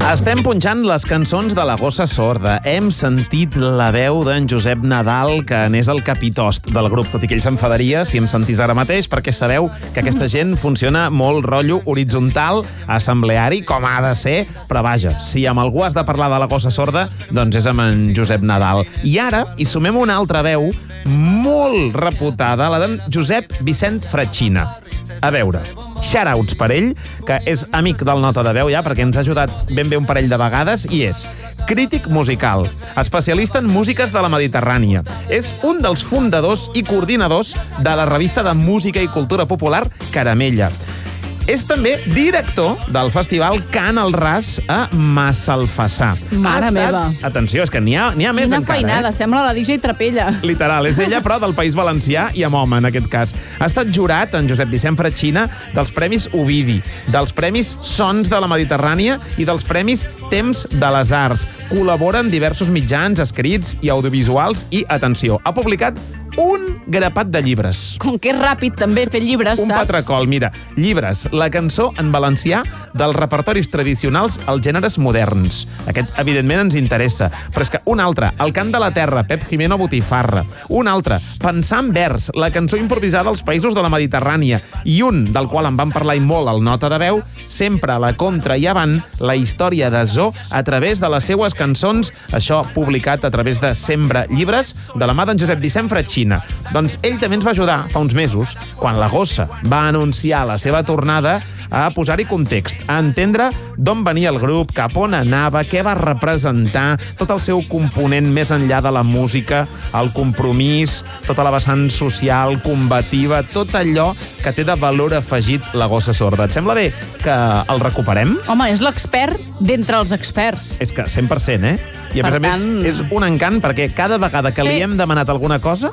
Estem punxant les cançons de la Gossa Sorda. Hem sentit la veu d'en Josep Nadal, que n'és el capitost del grup, tot i que ell s'enfadaria si em sentís ara mateix, perquè sabeu que aquesta gent funciona molt rotllo horitzontal, assembleari, com ha de ser, però vaja, si amb algú has de parlar de la Gossa Sorda, doncs és amb en Josep Nadal. I ara hi sumem una altra veu molt reputada, la d'en Josep Vicent Fratxina. A veure, shoutouts per ell, que és amic del Nota de Veu ja, perquè ens ha ajudat ben bé un parell de vegades, i és crític musical, especialista en músiques de la Mediterrània. És un dels fundadors i coordinadors de la revista de música i cultura popular Caramella. És també director del festival Cant al Ras a Massalfassar. Mare meva. Atenció, és que n'hi ha més Quina encara. feinada, sembla la DJ Trapella. Literal, és ella, però del País Valencià i amb home, en aquest cas. Ha estat jurat, en Josep Vicent Fratxina, dels Premis Ovidi, dels Premis Sons de la Mediterrània i dels Premis Temps de les Arts. Col·labora en diversos mitjans escrits i audiovisuals i, atenció, ha publicat un grapat de llibres. Com que és ràpid també fer llibres, Un saps? patracol, mira. Llibres, la cançó en valencià dels repertoris tradicionals als gèneres moderns. Aquest, evidentment, ens interessa. Però és que un altre, El cant de la terra, Pep Jimeno Botifarra. Un altre, Pensar en vers, la cançó improvisada als països de la Mediterrània. I un, del qual en vam parlar i molt al Nota de Veu, sempre a la contra i avant, la història de Zo a través de les seues cançons, això publicat a través de Sembra Llibres, de la mà d'en Josep Vicent Fratxina. Doncs ell també ens va ajudar fa uns mesos, quan la Gossa va anunciar la seva tornada, a posar-hi context, a entendre d'on venia el grup, cap on anava, què va representar, tot el seu component més enllà de la música, el compromís, tota la vessant social, combativa, tot allò que té de valor afegit la Gossa Sorda. Et sembla bé que el recuperem? Home, és l'expert d'entre els experts. És que 100%, eh? I a Per més a més tant- és un encant perquè cada vegada que li Sí. hem demanat alguna cosa,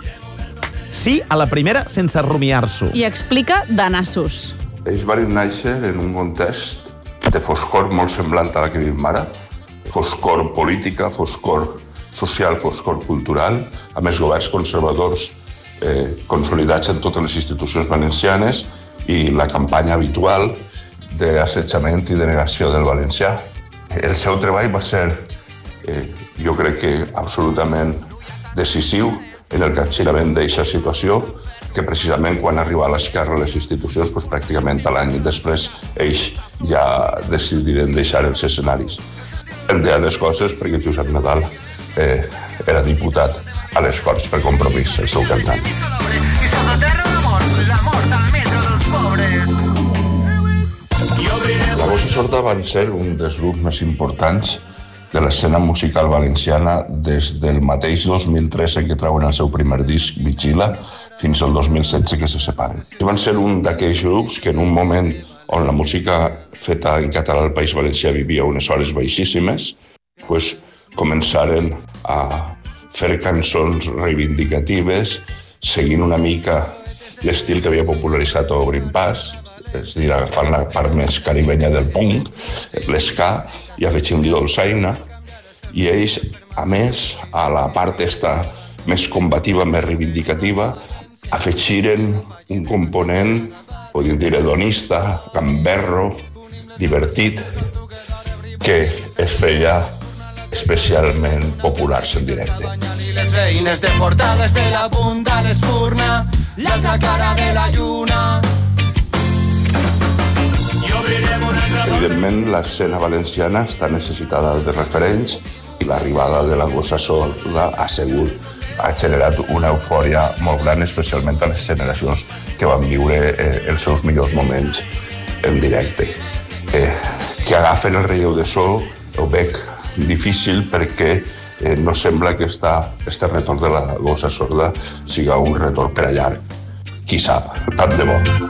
sí a la primera sense rumiar-s'ho. I explica de nassos. Ells van néixer en un context de foscor molt semblant a la que vivim ara. Foscor política, foscor social, foscor cultural, amb els governs conservadors consolidats en totes les institucions valencianes i la campanya habitual d'assetjament i de negació del valencià. El seu treball va ser, jo crec que absolutament decisiu en el capgirament d'aquesta situació, que precisament quan arriba a l'esquerra a les institucions, doncs pràcticament l'any després ells ja decidiren deixar els escenaris. Entre altres coses, perquè Josep Nadal era diputat a les Corts per Compromís, el seu cantant. I sota terra la mort al metro dels pobres. La Gossa Sorda van ser un dels grups més importants de l'escena musical valenciana des del mateix 2003 en què trauen el seu primer disc, Vigila, fins al 2016 que se separen. Van ser un d'aquells grups que en un moment on la música feta en català al País Valencià vivia unes hores baixíssimes, doncs començaren a fer cançons reivindicatives, seguint una mica l'estil que havia popularitzat Obrim Pas, és a dir, agafant la part més caribenya del punk, l'esca, i afegint-li dolçaina, i ells, a més, a la part esta més combativa, més reivindicativa, afegiren un component, podríem dir, hedonista, gamberro, divertit, que es feia especialment populars en directe. I les veïnes deportades de la punta a l'espurna, l'altra cara de la lluna. Evidentment, l'escena valenciana està necessitada de referents i l'arribada de la Gossa Sorda ha generat una eufòria molt gran, especialment a les generacions que van viure els seus millors moments en directe. Que agafen el relleu de so ho veig difícil perquè no sembla que este retorn de la Gossa Sorda siga un retorn per a llarg. Qui sap, tant de bo.